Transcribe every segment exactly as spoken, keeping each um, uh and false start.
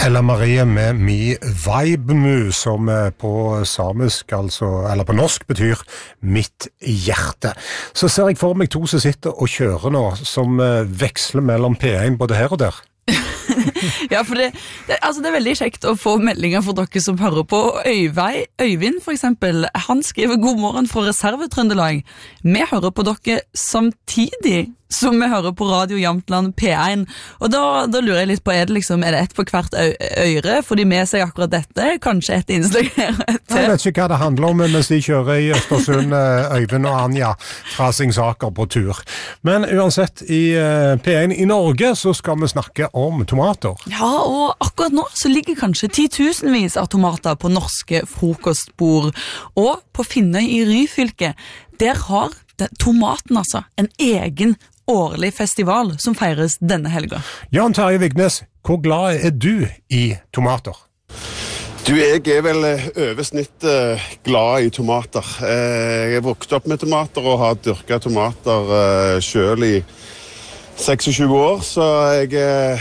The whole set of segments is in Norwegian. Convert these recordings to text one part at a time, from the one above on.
Ella Marie med Mi Vibe-mu, som på samisk, altså, eller på norsk, betyr mitt hjerte. Så ser jeg for meg to som sitter og kjører nå, som veksler mellom P en både her og der. Ja, for det, det, altså det er veldig kjekt å få meldinger for dere som hører på. Øyvei, Øyvind for eksempel, han skriver god morgen fra Reservetrøndelag. Vi hører på dere samtidig som vi hører på Radio Jamtland P en. Og da, da lurer jeg litt på, er det liksom, er det ett på hvert øyre? For de med seg akkurat dette, kanskje et innslag her og et til. Jeg vet ikke hva det handler om mens de kjører i Østersund, Øyvind og Anja fra Singsaker på tur. Men uansett, i P en i Norge så skal vi snakke om tomater. Ja, og akkurat nå så ligger kanskje titusenvis av tomater på norske frokostbord. Og på Finnøy i Ryfylke, der har tomaten altså en egen årlig festival som feires denne helga. Jan Terje Vignes, hvor glad er du i tomater? Du, jeg er vel over snittet glad i tomater. Jeg er vokst opp med tomater og har dyrket tomater selv i seksogtjue år, så jeg,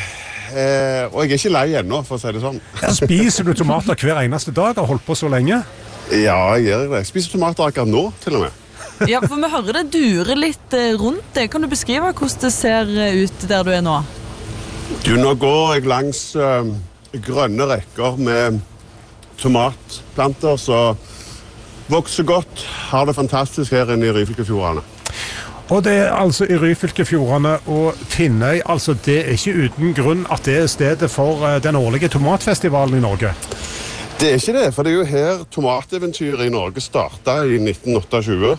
og jeg er ikke lei ennå, for å si det sånn. Spiser du tomater hver eneste dag og holdt på så lenge? Ja, jeg gjør det. Jeg spiser tomater akkurat nå, til og med. Ja, for vi hører det dure litt rundt det. Kan du beskrive hvordan det ser ut der du er nå? Du, nå går jeg langs uh, grønne rekker med tomatplanter som vokser godt, har det fantastisk her inne i Ryfylkefjordene. Og det er altså i Ryfylkefjordene og Finnøy, altså det er ikke uten grunn at det er stedet for uh, den årlige tomatfestivalen i Norge? Det er ikke det, for det er jo her tomateventyret i Norge startet i nitten tjueåtte.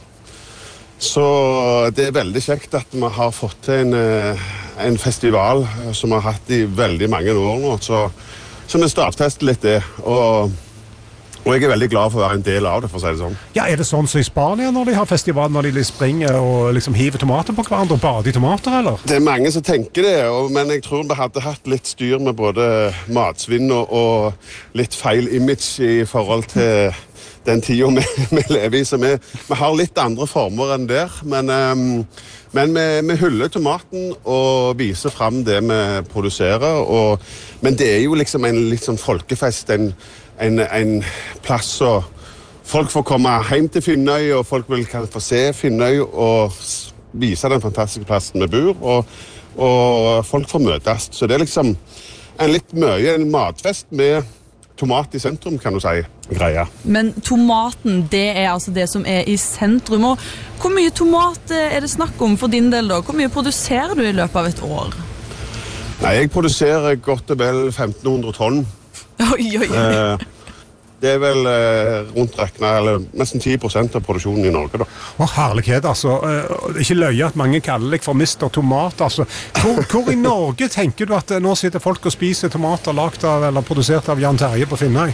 Så det er veldig kjekt at vi har fått til en, en festival som vi har hatt i veldig mange år nå, så, så vi startfester litt det, og, og jeg er veldig glad for å være en del av det, for å si det sånn. Ja, er det sånn som i Spania når de har festival, når de springer og liksom hiver tomater på hverandre og bader i tomater, eller? Det er mange som tenker det, og, men jeg tror vi hadde hatt litt styr med både matsvinn og, og litt feil image i forhold til den tiden vi, vi lever i, så vi, vi har litt andre former enn der, men, um, men vi, vi hyller tomaten og viser frem det vi produserer, og, men det er jo liksom en litt sånn folkefest, en, en, en plass så folk får komme hjem til Finnøy, og folk vil kan få se Finnøy og vise den fantastiske plassen vi bor, og, og folk får møtes, så det er liksom en litt mye en matfest med tomat i sentrum, kan du si, greia. Men tomaten, det er altså det som er i sentrum. Og hvor mye tomat er det snakk om for din del da? Hvor mye produserer du i løpet av et år? Nei, jeg produserer godt og vel femten hundre tonn. Oi, oi, oi. Eh, det er vel eh, rundt rekna, eller nesten ti prosent av produksjonen i Norge, da. Å, herlighet, altså. Eh, ikke løye at mange kaller deg for mister Tomat, altså. Hvor, hvor i Norge tenker du at nå sitter folk og spiser tomater lagt av, eller produsert av Jan Terje på Finnøy?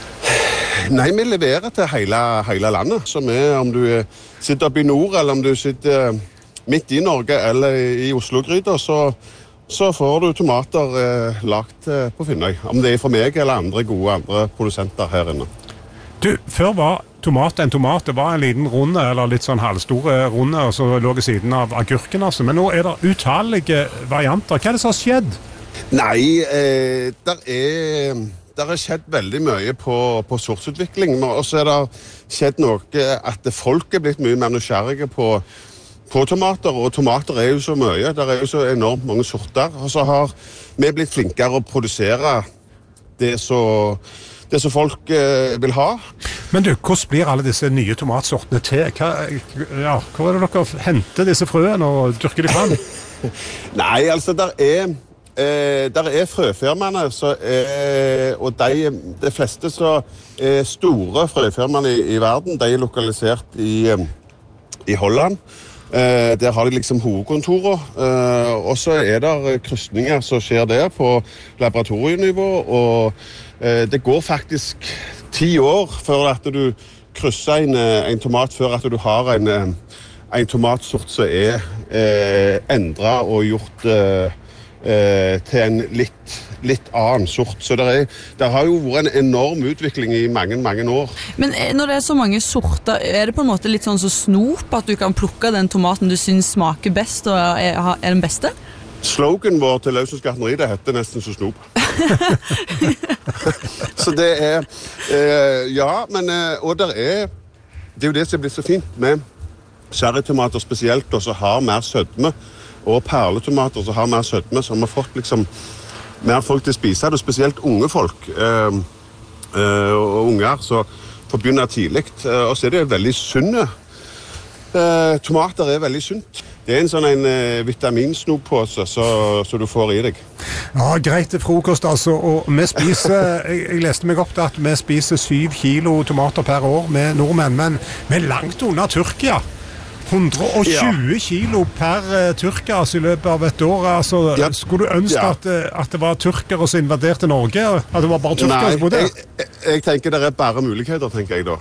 Nei, vi leverer til hele, hele landet, som er om du sitter oppe i nord, eller om du sitter midt i Norge, eller i Oslo-gryta, så så får du tomater eh, lagt eh, på Finnøy. Om det er fra meg eller andre gode andre produsenter her inne. Du, før var tomat en tomat. Det var en liten runde, eller litt sånn halvstore runde, og så lå i siden av agurken, altså. Men nå er det utallige varianter. Hva er det som har skjedd? Nei, eh, der er... Det har skjedd veldig mye på, på sortsutvikling, og så er det skjedd noe at folk er blitt mye mer nysgjerrige på på tomater, og tomater er jo så mye, der er jo så enormt mange sorter, og så har vi blitt flinkere å produsere det som det som folk eh, vil ha. Men du, hvordan blir alle disse nye tomatsortene til? Hva, ja, hvor er det dere henter disse frøene og dyrker de fram? Nei, altså, der er Eh, der er frøfirmaene, så, eh, og de, de fleste så er store frøfirmaene i, i verden, de er lokalisert i, i Holland. Eh, der har de liksom hovedkontorer, eh, og så er det kryssninger som skjer der på laboratorienivå, og eh, det går faktisk ti år før at du krysser en, en tomat, før at du har en, en tomatsort som er eh, endret og gjort eh, Eh, til en litt, litt annen sort. Så det, er, det har jo vært en enorm utvikling i mange, mange år. Men når det er så mange sorter, er det på en måte litt sånn så snop at du kan plukke den tomaten du synes smaker best og er, er den beste? Slogan vår til Lausens gartneri, det heter nesten så snop. Så det er, eh, ja, men, eh, og der er, det er jo det som blir så fint med cherrytomater spesielt, og som har mer sødme, og perletomater som har mer sødme, som har fått liksom mer folk til å spise det, og spesielt unge folk, eh, eh, og unger, så får begynne tidlig. Eh, og så er det veldig sunne. Eh, tomater er veldig sunt. Det er en sånn en eh, vitaminsnoppåse så, så du får i deg. Ja, greit til frokost altså, og vi spiser, jeg, jeg leste meg opp til at vi spiser syv kilo tomater per år med nordmenn, men vi er langt under Tyrkia. hundre og tjue ja. kilo per uh, tyrker altså, i løpet av et år. Altså, ja. Skulle du ønske ja. at, at det var tyrkere som invaderte Norge? At det var bare tyrkere som bodde? Nei, jeg, jeg tenker det er bare muligheter, tenker jeg da.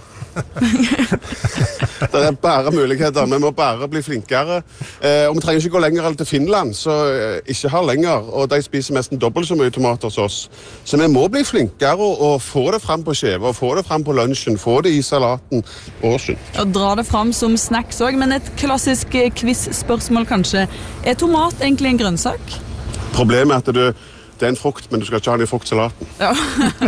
Det er bare muligheter, vi må bare bli flinkere. Eh, og vi trenger ikke gå lenger til Finland, så eh, ikke har lenger, og de spiser nesten dobbelt så mye tomater som oss. Så vi må bli flinkere og, og få det frem på skjeve, og få det frem på lunsjen, få det i salaten og sunt. Og dra det frem som snacks også, men et klassisk quiz-spørsmål kanskje. Er tomat egentlig en grønnsak? Problemet er at du, det er en frukt, men du skal ikke ha den i fruktsalaten. Ja.